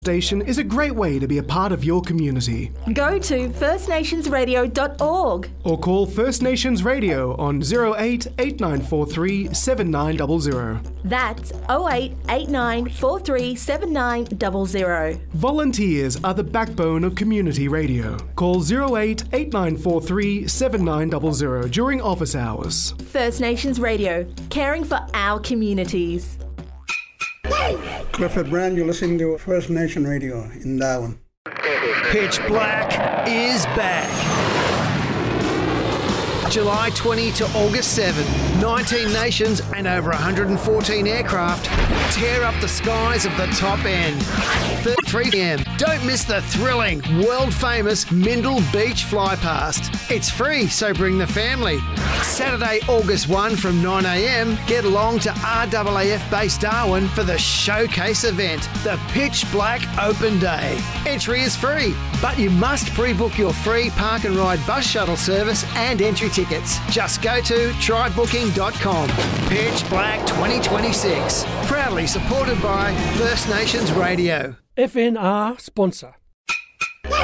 Station is a great way to be a part of your community. Go to firstnationsradio.org or call First Nations Radio on 08 8943 7900. That's 08 8943 7900. Volunteers are the backbone of community radio. Call 08 8943 7900 during office hours. First Nations Radio, caring for our communities. Clifford Brand, you're listening to First Nation Radio in Darwin. Pitch Black is back. July 20 to August 7, 19 nations and over 114 aircraft tear up the skies of the top end. 3 p.m. Don't miss the thrilling, world-famous Mindle Beach Flypast. It's free, so bring the family. Saturday, August 1 from 9 a.m, get along to RAAF Base Darwin for the showcase event, the Pitch Black Open Day. Entry is free, but you must pre-book your free park and ride bus shuttle service and entry tickets. Just go to trybooking.com. Pitch Black 2026. Proudly supported by First Nations Radio. FNR sponsor.